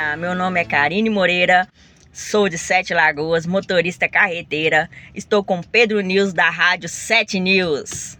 Meu nome é Karine Moreira, sou de Sete Lagoas, motorista carreteira. Estou com Pedro News da Rádio 7 News.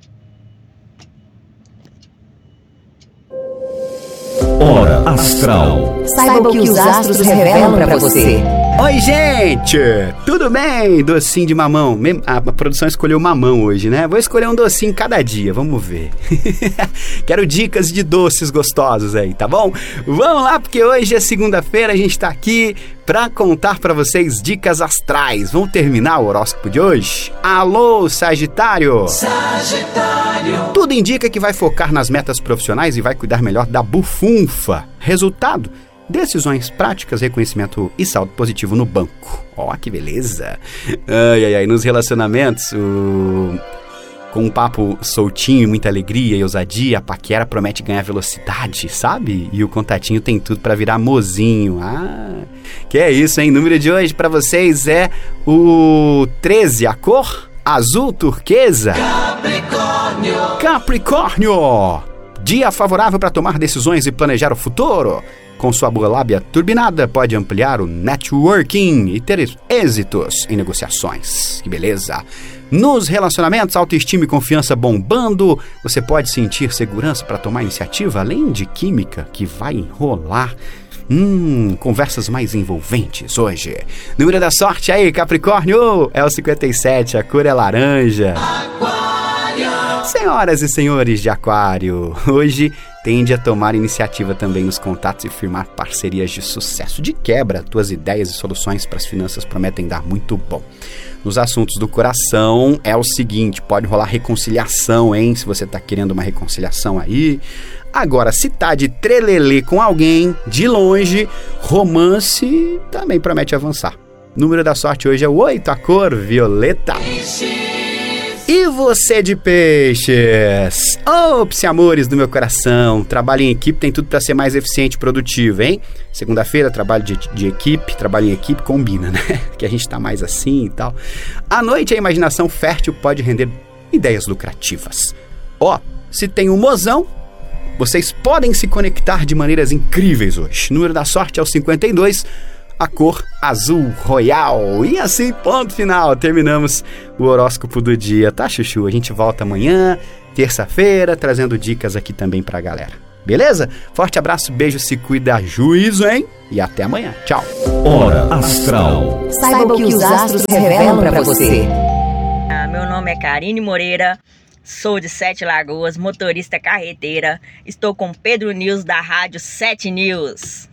Hora Astral. Saiba o que os astros revelam pra você. Oi, gente! Tudo bem? Docinho de mamão. A produção escolheu mamão hoje, né? Vou escolher um docinho cada dia, vamos ver. Quero dicas de doces gostosos aí, tá bom? Vamos lá, porque hoje é segunda-feira, a gente tá aqui pra contar pra vocês dicas astrais. Vamos terminar o horóscopo de hoje? Alô, Sagitário! Sagitário! Tudo indica que vai focar nas metas profissionais e vai cuidar melhor da bufunfa. Resultado? Decisões práticas, reconhecimento e saldo positivo no banco. Ó, que beleza! Ai, nos relacionamentos, com um papo soltinho, muita alegria e ousadia, a paquera promete ganhar velocidade, sabe? E o contatinho tem tudo pra virar mozinho. Ah, que é isso, hein? O número de hoje pra vocês é o 13, a cor azul turquesa. Capricórnio! Dia favorável para tomar decisões e planejar o futuro. Com sua boa lábia turbinada, pode ampliar o networking e ter êxitos em negociações. Que beleza! Nos relacionamentos, autoestima e confiança bombando, você pode sentir segurança para tomar iniciativa, além de química que vai enrolar. Conversas mais envolventes hoje. Número da sorte aí, Capricórnio, é o 57, a cor é laranja. Senhoras e senhores de Aquário, hoje tende a tomar iniciativa também nos contatos e firmar parcerias de sucesso. De quebra, tuas ideias e soluções para as finanças prometem dar muito bom. Nos assuntos do coração é o seguinte, pode rolar reconciliação, hein? Se você tá querendo uma reconciliação aí. Agora, se tá de trelelê com alguém, de longe, romance também promete avançar. Número da sorte hoje é o 8, a cor violeta. E você de peixes? Ops, amores do meu coração. Trabalho em equipe tem tudo para ser mais eficiente e produtivo, hein? Segunda-feira, trabalho de equipe. Trabalho em equipe combina, né? Que a gente tá mais assim e tal. À noite, a imaginação fértil pode render ideias lucrativas. Se tem um mozão, vocês podem se conectar de maneiras incríveis hoje. O número da sorte é o 52. A cor azul royal. E assim, ponto final. Terminamos o horóscopo do dia, tá, Chuchu? A gente volta amanhã, terça-feira, trazendo dicas aqui também pra galera. Beleza? Forte abraço, beijo, se cuida, juízo, hein? E até amanhã. Tchau. Hora Astral. Saiba o que os astros revelam pra você. Meu nome é Karine Moreira, sou de Sete Lagoas, motorista carreteira. Estou com Pedro News da Rádio 7 News.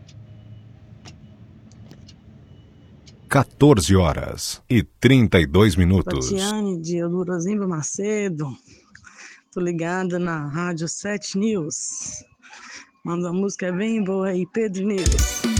14h32. Tatiane de Eudorozimba Macedo. Tô ligada na Rádio 7 News. Manda uma música bem boa aí, Pedro News.